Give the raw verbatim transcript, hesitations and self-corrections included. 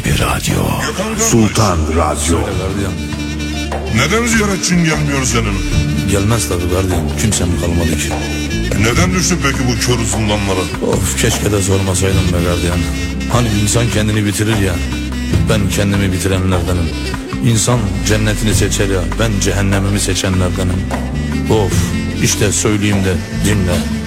Radyo. Sultan Radyo. Neden ziyaretçin gelmiyor senin? Gelmez tabii gardiyan. Kimsem kalmadı ki. Neden düştü peki bu kör zindanlara? Of, keşke de sormasaydım be gardiyan. Hani insan kendini bitirir ya. Ben kendimi bitirenlerdenim. İnsan cennetini seçer ya. Ben cehennemimi seçenlerdenim. Of, işte söyleyeyim de dinle.